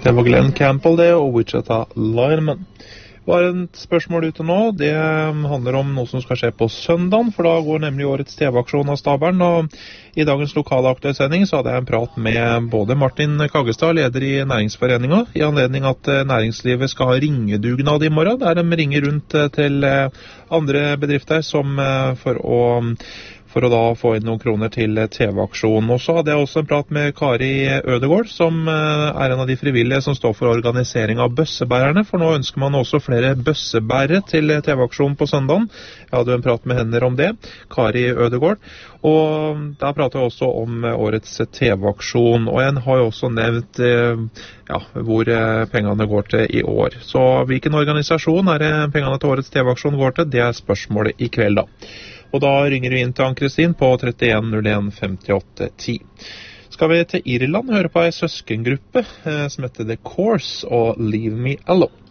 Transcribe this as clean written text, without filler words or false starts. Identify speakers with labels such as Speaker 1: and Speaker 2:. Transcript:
Speaker 1: Det var Glenn Campbell det, og Wichita Lineman. Det var et spørsmål ute nå. Det handler om noe som skal skje på søndagen, for da går nemlig årets TV-aksjon av stabelen. Og i dagens lokale aktuelle sending så hadde jeg en prat med både Martin Kaggestad, leder i Næringsforeningen, i anledning at næringslivet skal ha ringedugnad i morgen, der de ringer rundt til andre bedrifter som for å da få inn noen kroner til TV-aksjonen. Og så hadde jeg også en prat med Kari Ødegård, som er en av de frivillige som står for organisering av bøssebærerne, for nå ønsker man også flere bøssebærere til TV-aksjonen på søndagen. Jeg hadde en prat med henne om det, Kari Ødegård, og der pratet jeg også om årets TV-aksjon, og jeg har jo også nevnt hvor pengene går til i år. Så hvilken organisasjon er det pengene til årets TV-aksjon går til? Det er spørsmålet i kveld da. Og da ringer vi inn til Ann-Kristin på 3101 58 10. Skal vi til Irland høre på en søskengruppe som heter The Course og Leave Me Alone.